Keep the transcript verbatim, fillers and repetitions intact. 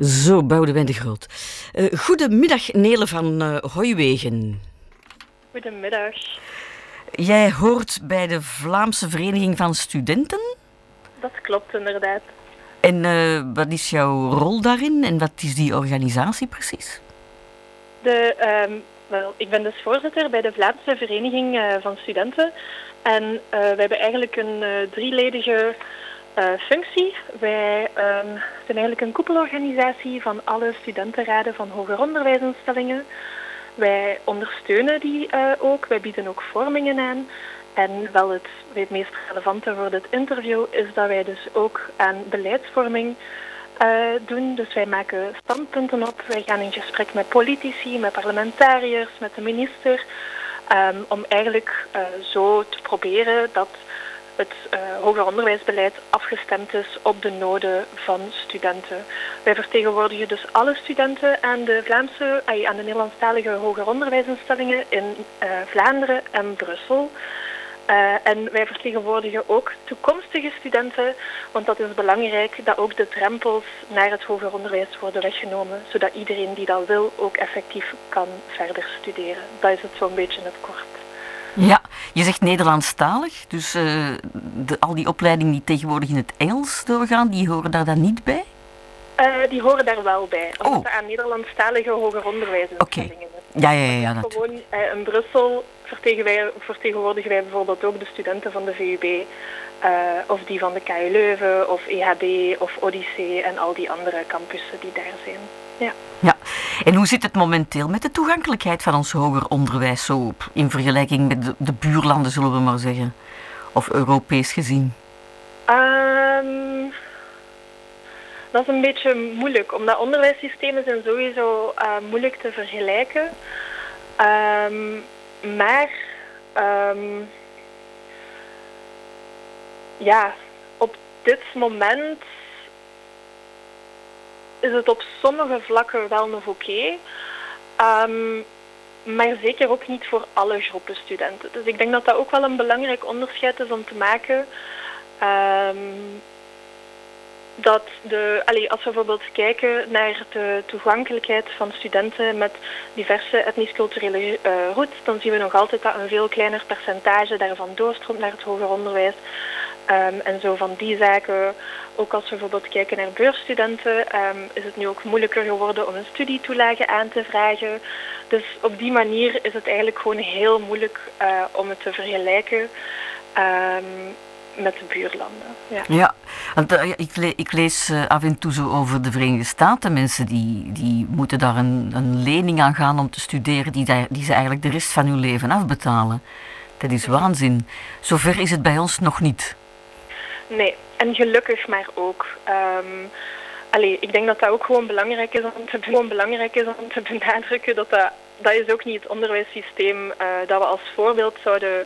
Zo, Boudewijn de Groot. Uh, goedemiddag, Nele van uh, Hooiwegen. Goedemiddag. Jij hoort bij de Vlaamse Vereniging van Studenten? Dat klopt, inderdaad. En uh, wat is jouw rol daarin en wat is die organisatie precies? De, um, wel, ik ben dus voorzitter bij de Vlaamse Vereniging uh, van Studenten. En uh, wij hebben eigenlijk een uh, drieledige uh, functie. Wij um, zijn eigenlijk een koepelorganisatie van alle studentenraden van hoger onderwijsinstellingen. Wij ondersteunen die uh, ook. Wij bieden ook vormingen aan. En wel het, het meest relevante voor dit interview is dat wij dus ook aan beleidsvorming uh, doen. Dus wij maken standpunten op. Wij gaan in gesprek met politici, met parlementariërs, met de minister. Um, om eigenlijk uh, zo te proberen dat het uh, hoger onderwijsbeleid afgestemd is op de noden van studenten. Wij vertegenwoordigen dus alle studenten aan de Vlaamse, ay, aan de Nederlandstalige hoger onderwijsinstellingen in uh, Vlaanderen en Brussel. Uh, en wij vertegenwoordigen ook toekomstige studenten, want dat is belangrijk dat ook de drempels naar het hoger onderwijs worden weggenomen, zodat iedereen die dat wil ook effectief kan verder studeren. Dat is het zo'n beetje in het kort. Ja, je zegt Nederlandstalig, dus uh, de, al die opleidingen die tegenwoordig in het Engels doorgaan, die horen daar dan niet bij? Uh, die horen daar wel bij, omdat oh. het aan Nederlandstalige hoger onderwijsinstellingen okay. is. Ja, ja, ja. ja dat... Gewoon uh, in Brussel vertegenwoordigen wij bijvoorbeeld ook de studenten van de V U B, uh, of die van de K U Leuven, of E H B, of Odyssee en al die andere campussen die daar zijn. Ja. Ja. En hoe zit het momenteel met de toegankelijkheid van ons hoger onderwijs, zo in vergelijking met de, de buurlanden, zullen we maar zeggen, of Europees gezien? Um, dat is een beetje moeilijk, omdat onderwijssystemen zijn sowieso uh, moeilijk te vergelijken. Um, maar um, ja, op dit moment is het op sommige vlakken wel nog oké. Okay. Um, maar zeker ook niet voor alle groepen studenten. Dus ik denk dat dat ook wel een belangrijk onderscheid is om te maken. Um, dat de, allez, als we bijvoorbeeld kijken naar de toegankelijkheid van studenten met diverse etnisch-culturele uh, roots, dan zien we nog altijd dat een veel kleiner percentage daarvan doorstroomt naar het hoger onderwijs. Um, en zo van die zaken, ook als we bijvoorbeeld kijken naar beursstudenten, um, is het nu ook moeilijker geworden om een studietoelage aan te vragen. Dus op die manier is het eigenlijk gewoon heel moeilijk uh, om het te vergelijken um, met de buurlanden. Ja, ja want, uh, ik, le- ik lees uh, af en toe zo over de Verenigde Staten. Mensen die, die moeten daar een, een lening aan gaan om te studeren die, daar, die ze eigenlijk de rest van hun leven afbetalen. Dat is waanzin. Zover is het bij ons nog niet. Nee, en gelukkig maar ook. Um, allee, ik denk dat dat ook gewoon belangrijk is om te, gewoon belangrijk is om te benadrukken. Dat, dat dat is ook niet het onderwijssysteem uh, dat we als voorbeeld zouden